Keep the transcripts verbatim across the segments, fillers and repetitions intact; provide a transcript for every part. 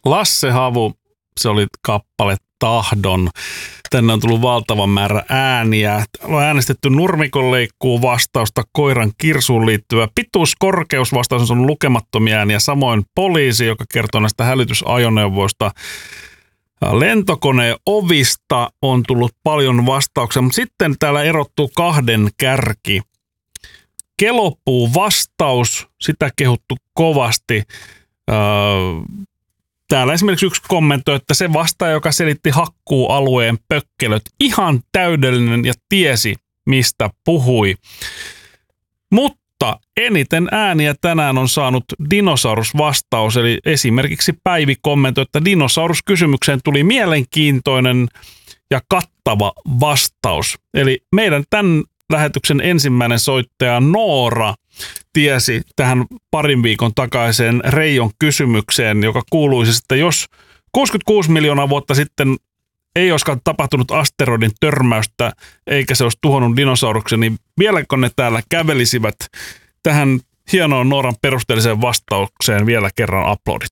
Lasse Havu, se oli kappale Tahdon. Tänne on tullut valtava määrä ääniä. On äänestetty nurmikon leikkuu vastausta, koiran kirsuun liittyvä pituus-korkeusvastaus on lukemattomia ääniä. Samoin poliisi, joka kertoo näistä hälytysajoneuvoista. Lentokoneen ovista on tullut paljon vastauksia, mutta sitten täällä erottuu kahden kärki. Kelopuu vastaus, sitä kehuttu kovasti. Täällä esimerkiksi yksi kommentoi, että se vastaaja, joka selitti hakkuualueen pökkelöt, ihan täydellinen ja tiesi, mistä puhui. Mutta eniten ääniä tänään on saanut dinosaurusvastaus, eli esimerkiksi Päivi kommentoi, että dinosauruskysymykseen tuli mielenkiintoinen ja kattava vastaus. Eli meidän tämän lähetyksen ensimmäinen soittaja Noora tiesi tähän parin viikon takaiseen Reijon kysymykseen, joka kuuluisi, että jos kuusikymmentäkuusi miljoonaa vuotta sitten ei olisikaan tapahtunut asteroidin törmäystä, eikä se olisi tuhonnut dinosauruksen, niin vieläkö ne täällä kävelisivät? Tähän hienoon Nooran perusteelliseen vastaukseen vielä kerran aplodit.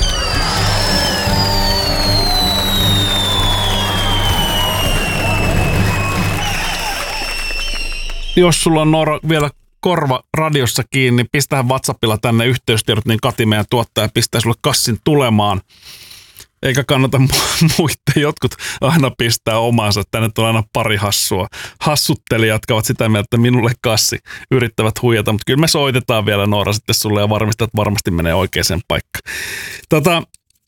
Jos sulla on, Noora, vielä korva radiossa kiinni, pistähän WhatsAppilla tänne yhteystiedot, niin Kati meidän tuottaja pistää sulle kassin tulemaan. Eikä kannata muiden, jotkut aina pistää omansa. Tänne tulee aina pari hassua. Hassuttelijat, jotka ovat sitä mieltä, että minulle kassi yrittävät huijata. Mutta kyllä me soitetaan vielä, Noora, sitten sulle ja varmistaa, että varmasti menee oikeaan paikkaan. Tota,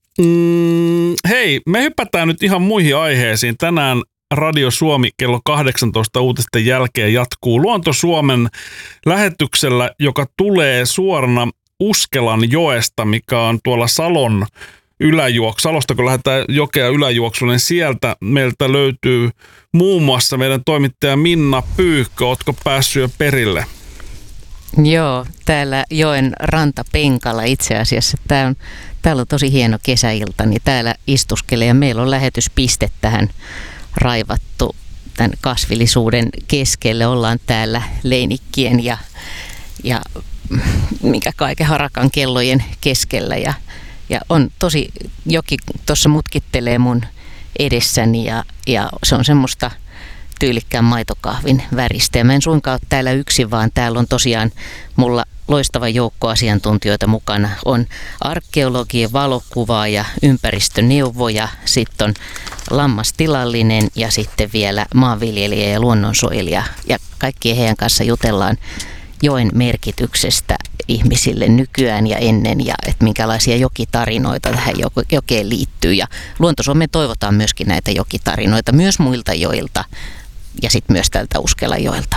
mm, hei, me hypätään nyt ihan muihin aiheisiin. Tänään Radio Suomi kello kahdeksantoista uutisten jälkeen jatkuu Luonto Suomen lähetyksellä, joka tulee suorana Uskelan joesta, mikä on tuolla Salon yläjuoksu. Salosta kun lähdetään jokea yläjuoksulle, niin sieltä meiltä löytyy muun muassa meidän toimittaja Minna Pyykkö. Ootko päässyt jo perille? Joo, täällä joen rantapenkalla itse asiassa. Tää on, täällä on tosi hieno kesäilta, niin täällä istuskelee ja meillä on lähetyspiste tähän raivattu tämän kasvillisuuden keskelle. Ollaan täällä leinikkien ja, ja mikä kaiken harakan kellojen keskellä ja, ja on tosi, joki tuossa mutkittelee mun edessäni ja, ja se on semmoista tyylikkään maitokahvin väristä. Ja mä en suinkaan ole täällä yksin, vaan täällä on tosiaan mulla loistava joukko asiantuntijoita mukana. On arkeologi, valokuvaaja, ympäristöneuvoja, sitten on lammastilallinen ja sitten vielä maanviljelijä ja luonnonsuojelija. Ja kaikkien heidän kanssa jutellaan joen merkityksestä ihmisille nykyään ja ennen ja että minkälaisia jokitarinoita tähän jokeen liittyy. Ja Luonto Suomeen toivotaan myöskin näitä jokitarinoita myös muilta joilta ja sitten myös tältä Uskelajoelta.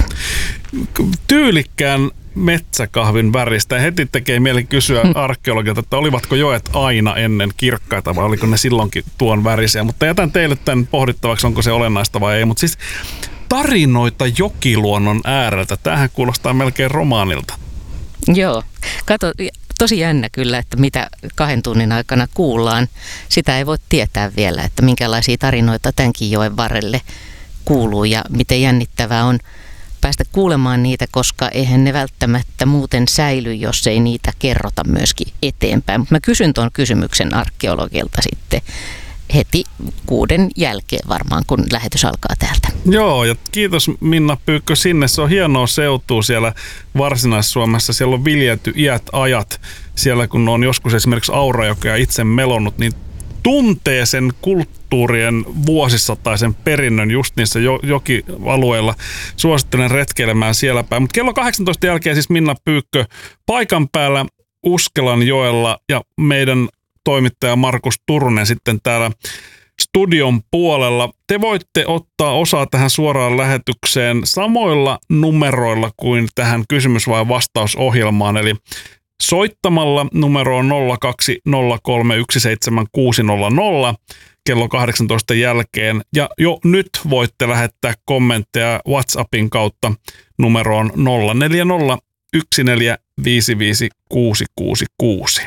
Tyylikkään metsäkahvin väristä. Heti tekee mieli kysyä arkeologilta, että olivatko joet aina ennen kirkkaita vai oliko ne silloinkin tuon värisiä. Mutta jätän teille tämän pohdittavaksi, onko se olennaista vai ei. Mutta siis tarinoita jokiluonnon ääreltä. Tämähän kuulostaa melkein romaanilta. Joo. Kato, tosi jännä kyllä, että mitä kahden tunnin aikana kuullaan. Sitä ei voi tietää vielä, että minkälaisia tarinoita tämänkin joen varrelle kuuluu ja miten jännittävää on päästä kuulemaan niitä, koska eihän ne välttämättä muuten säily, jos ei niitä kerrota myöskin eteenpäin. Mutta mä kysyn tuon kysymyksen arkeologilta sitten heti kuuden jälkeen varmaan, kun lähetys alkaa täältä. Joo, ja kiitos Minna Pyykkö sinne. Se on hienoa seutua siellä Varsinais-Suomessa. Siellä on viljelty iät ajat. Siellä kun on joskus esimerkiksi Aurajokea itse melonnut, niin tuntee sen kulttuurien vuosisataisen perinnön just niissä jokialueilla. Suosittelen retkeilemään siellä päin. Mutta kello kahdeksantoista jälkeen siis Minna Pyykkö paikan päällä Uskelanjoella ja meidän toimittaja Markus Turunen sitten täällä studion puolella. Te voitte ottaa osaa tähän suoraan lähetykseen samoilla numeroilla kuin tähän kysymys- vai vastausohjelmaan. Eli soittamalla numeroon nolla kaksi nolla kolme yksi seitsemän kuusi nolla nolla kello kahdeksantoista jälkeen. Ja jo nyt voitte lähettää kommentteja WhatsAppin kautta numeroon nolla neljä nolla yksi neljä viisi viisi kuusi kuusi kuusi.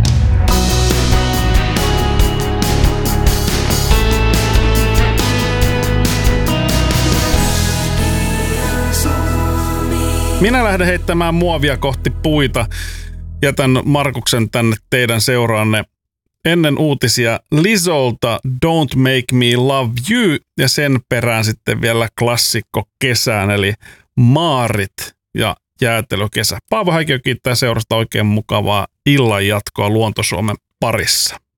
Minä lähden heittämään muovia kohti puita. Jätän Markuksen tänne teidän seuraanne. ennen uutisia Lizolta Don't Make Me Love You ja sen perään sitten vielä klassikko kesään eli Maarit ja jäätelökesä. Paavo Häikiö kiittää seurasta, oikein mukavaa illan jatkoa Luonto Suomen parissa.